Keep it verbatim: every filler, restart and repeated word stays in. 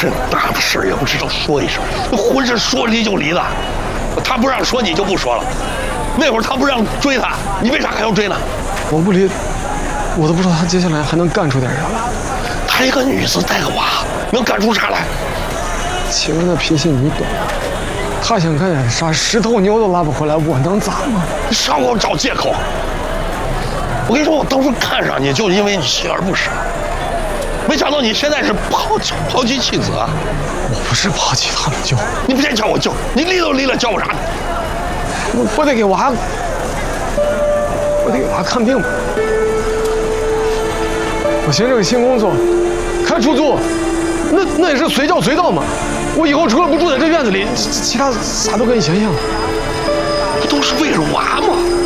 这大的事也不知道说一声，婚事说离就离了。他不让说，你就不说了。那会儿他不让追他，你为啥还要追呢？ 我不离，我都不知道他接下来还能干出点啥来。 她一个女子带个娃，能干出啥来？ 晴儿那脾气你懂，他想干点啥，十头牛都拉不回来，我能咋嘛？ 你少给我找借口！我跟你说，我当初看上你，就因为你锲而不舍。没想到你现在是抛弃抛妻弃子啊！ 我不是抛弃他们舅， 你别叫我舅，你离都离了，叫我啥呢？ 我我得给娃，我得给娃看病。我寻这个新工作，开出租，那那也是随叫随到嘛。我以后除了不住在这院子里，其他啥都可以想想。 不都是为了娃吗？